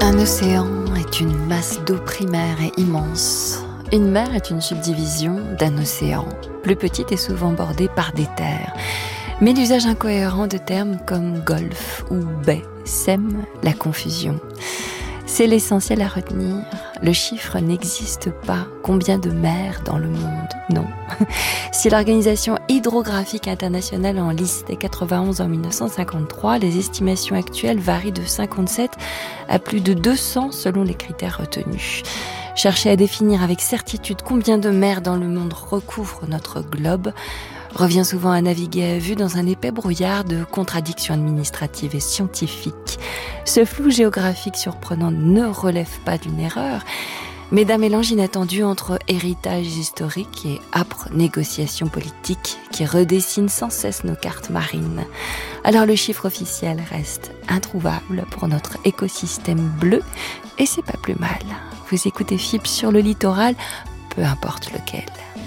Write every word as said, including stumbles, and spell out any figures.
Un océan est une masse d'eau primaire et immense. Une mer est une subdivision d'un océan, plus petite et souvent bordée par des terres. Mais l'usage incohérent de termes comme golfe ou baie sème la confusion. C'est l'essentiel à retenir. Le chiffre n'existe pas. Combien de mers dans le monde? Non. Si l'Organisation hydrographique internationale en listait quatre-vingt-onze en dix-neuf cent cinquante-trois, les estimations actuelles varient de cinquante-sept à plus de deux cents selon les critères retenus. Chercher à définir avec certitude combien de mers dans le monde recouvrent notre globe revient souvent à naviguer à vue dans un épais brouillard de contradictions administratives et scientifiques. Ce flou géographique surprenant ne relève pas d'une erreur, mais d'un mélange inattendu entre héritage historique et âpres négociations politiques qui redessinent sans cesse nos cartes marines. Alors le chiffre officiel reste introuvable pour notre écosystème bleu, et c'est pas plus mal. Vous écoutez F I B sur le littoral, peu importe lequel.